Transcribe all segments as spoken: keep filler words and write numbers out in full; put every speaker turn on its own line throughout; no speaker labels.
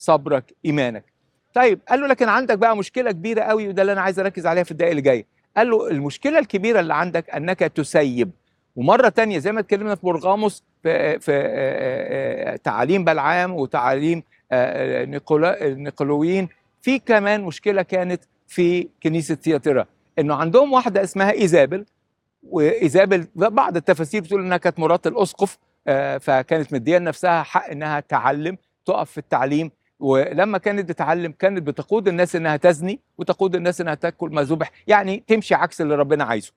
صبرك ايمانك. طيب قال له لكن عندك بقى مشكله كبيره قوي، وده اللي انا عايز اركز عليها في الدقائق اللي جايه. قال له المشكله الكبيره اللي عندك انك تسيب. ومره تانية زي ما اتكلمنا في برغاموس في, في آه، آه، تعاليم بلعام وتعاليم آه، نيقولا النيقولويين، في كمان مشكله كانت في كنيسه تياتيرا، انه عندهم واحده اسمها ايزابل. وايزابل بعض التفاسير بتقول انها كانت مرات الاسقف، آه، فكانت مديه لنفسها حق انها تعلم، تقف في التعليم. ولما كانت بتعلم كانت بتقود الناس انها تزني، وتقود الناس انها تاكل ما ذبح، يعني تمشي عكس اللي ربنا عايزه.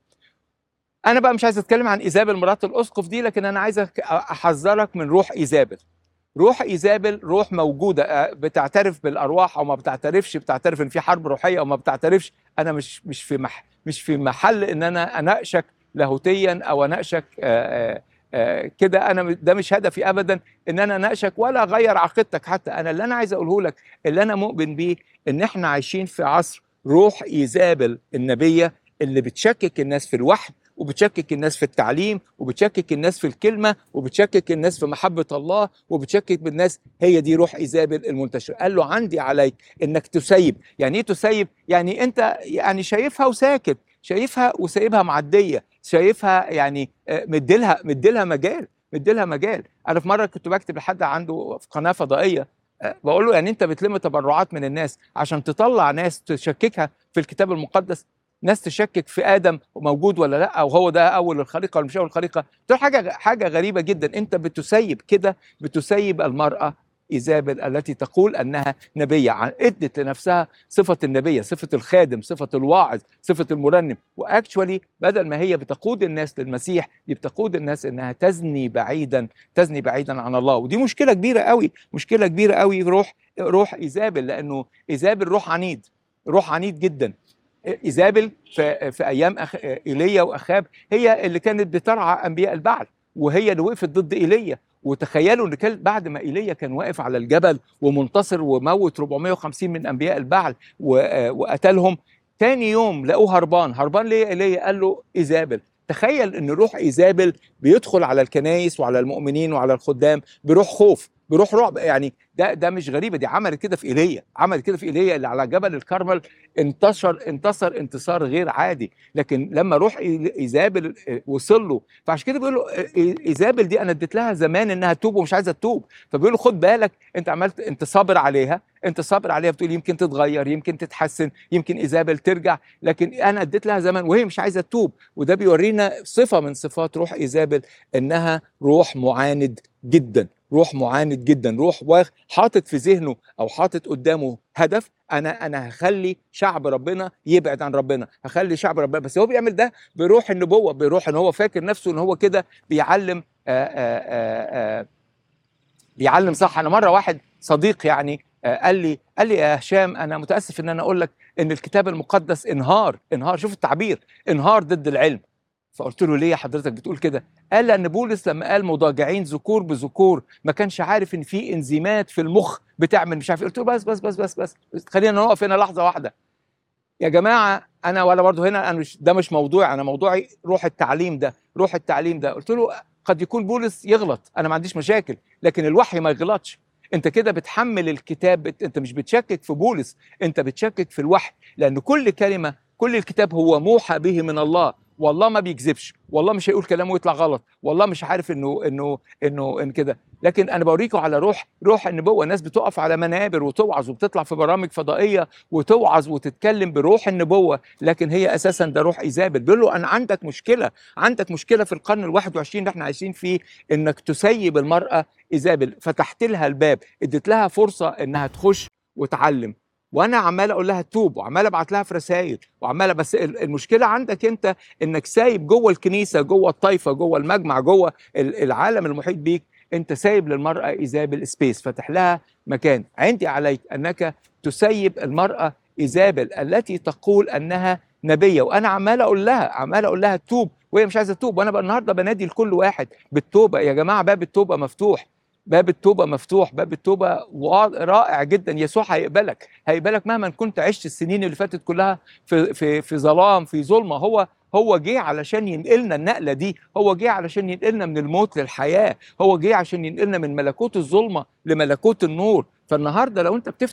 انا بقى مش عايز اتكلم عن ايزابل مرات الاسقف دي، لكن انا عايز احذرك من روح ايزابل. روح ايزابل روح موجوده، آه، بتعترف بالارواح او ما بتعترفش، بتعترف ان في حرب روحيه او ما بتعترفش. انا مش مش في مح مش في محل ان انا اناقشك لاهوتيا او اناقشك آه، آه، كده. انا ده مش هدفي ابدا ان انا اناقشك ولا اغير عقيدتك حتى. انا اللي انا عايز اقوله لك، اللي انا مؤمن بيه، ان احنا عايشين في عصر روح ايزابل النبيه اللي بتشكك الناس في الوحي، وبتشكك الناس في التعليم، وبتشكك الناس في الكلمة، وبتشكك الناس في محبة الله، وبتشكك بالناس. هي دي روح إيزابل المنتشرة. قال له عندي عليك إنك تسيب. يعني إيه تسيب؟ يعني أنت يعني شايفها وساكت، شايفها وسايبها معدية، شايفها يعني آه، مديلها مديلها مجال مديلها مجال. أنا في مرة كنت بكتب لحد عنده في قناة فضائية، آه، بقول له يعني أنت بتلم تبرعات من الناس عشان تطلع ناس تشككها في الكتاب المقدس، ناس تشكك في ادم موجود ولا لا، او هو ده اول الخليقه ولا مش اول الخليقه. دول حاجه حاجه غريبه جدا. انت بتسيب كده، بتسيب المراه ايزابل التي تقول انها نبيه، عن ادت لنفسها صفه النبيه، صفه الخادم، صفه الواعظ، صفه المرنم. واكشولي بدل ما هي بتقود الناس للمسيح، دي بتقود الناس انها تزني بعيدا تزني بعيدا عن الله. ودي مشكله كبيره قوي، مشكله كبيره قوي. روح روح ايزابل، لانه ايزابل روح عنيد، روح عنيد جدا. ايزابل في, في ايام أخ... ايليا واخاب هي اللي كانت بترعى انبياء البعل، وهي اللي وقفت ضد ايليا. وتخيلوا ان كان بعد ما ايليا كان واقف على الجبل ومنتصر وموت أربعمائة وخمسين من انبياء البعل و... وقتلهم، تاني يوم لقوه هربان. هربان ليه؟ ايليا قال له ايزابل. تخيل ان روح ايزابل بيدخل على الكنائس وعلى المؤمنين وعلى الخدام بروح خوف، بروح رعب. يعني ده ده مش غريبه، دي عملت كده في ايليا، عملت كده في ايليا اللي على جبل الكرمل. انتصر انتصر انتصار غير عادي. لكن لما روح ايزابل وصل له، فعشان كده بيقول له ايزابل دي انا اديت لها زمان انها تتوب ومش عايزه تتوب. فبيقول له خد بالك، انت عملت، انت صابر عليها، انت صابر عليها، بتقول يمكن تتغير، يمكن تتحسن، يمكن ايزابل ترجع، لكن انا اديت لها زمان وهي مش عايزه تتوب. وده بيورينا صفه من صفات روح ايزابل، انها روح معاند جدا، روح معاند جدا، روح حاطط في ذهنه او حاطط قدامه هدف. انا انا هخلي شعب ربنا يبعد عن ربنا، هخلي شعب ربنا. بس هو بيعمل ده بروح النبوه، بروح ان هو فاكر نفسه ان هو كده بيعلم آآ آآ آآ بيعلم صح. انا مره واحد صديق يعني قال لي قال لي يا هشام، انا متاسف ان انا اقول لك ان الكتاب المقدس انهار انهار شوف التعبير، انهار ضد العلم. فقلت له ليه حضرتك بتقول كده؟ قال لان بولس لما قال مضاجعين ذكور بذكور ما كانش عارف ان في انزيمات في المخ بتعمل مش عارف. قلت له بس بس بس بس بس, بس. خلينا نقف هنا لحظه واحده يا جماعه. انا ولا برضه هنا، انا مش ده مش موضوعي، انا موضوعي روح التعليم ده، روح التعليم ده. قلت له قد يكون بولس يغلط، انا ما عنديش مشاكل، لكن الوحي ما يغلطش. انت كده بتحمل الكتاب بت... انت مش بتشكك في بولس، انت بتشكك في الوحي. لان كل كلمه، كل الكتاب هو موحى به من الله، والله ما بيكذبش، والله مش هيقول كلامه يطلع غلط، والله مش عارف انه انه انه ان كده. لكن انا بوريكم على روح روح النبوه. الناس بتقف على منابر وتوعظ وبتطلع في برامج فضائيه وتوعظ وتتكلم بروح النبوه، لكن هي اساسا ده روح ايزابل. بيقول له انا عندك مشكله، عندك مشكله في القرن الواحد وعشرين اللي احنا عايشين فيه، انك تسيب المراه ايزابل. فتحت لها الباب، اديت لها فرصه انها تخش وتعلم، وانا عمال اقول لها توب، وعمال ابعت لها في رسائل، وعمال. بس المشكله عندك انت انك سايب جوه الكنيسه، جوه الطائفه، جوه المجمع، جوه العالم المحيط بيك، انت سايب للمراه ايزابل سبيس، فاتح لها مكان. عندي عليك انك تسيب المراه ايزابل التي تقول انها نبيه. وانا عمال اقول لها عمال اقول لها توب وهي مش عايزه تتوب. وانا بقى النهارده بنادي لكل واحد بالتوبه. يا جماعه باب التوبه مفتوح، باب التوبه مفتوح، باب التوبه رائع جدا. يسوع هيقبلك، هيقبلك مهما كنت عشت السنين اللي فاتت كلها في في في ظلام، في ظلمه. هو هو جه علشان ينقلنا النقله دي، هو جه علشان ينقلنا من الموت للحياه، هو جه عشان ينقلنا من ملكوت الظلمه لملكوت النور. فالنهارده لو انت بتفتح